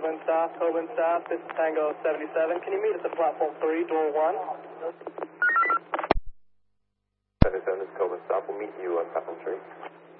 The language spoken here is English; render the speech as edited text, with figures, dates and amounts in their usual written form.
Coburn South, this is Tango 77. Can you meet us at platform 3, door 1? 77 is Coburn South. We'll meet you on platform 3.